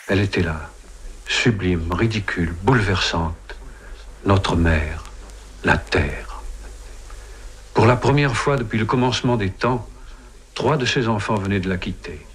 Elle était là, sublime, ridicule, bouleversante, notre mère, la terre. Pour la première fois depuis le commencement des temps, 3 de ses enfants venaient de la quitter.